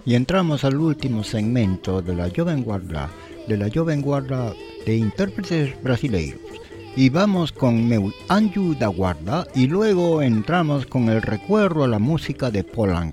Y entramos al último segmento de la Jovem Guarda, de intérpretes brasileiros. Y vamos con Meu Anjo da Guarda y luego entramos con el recuerdo a la música de Polanco.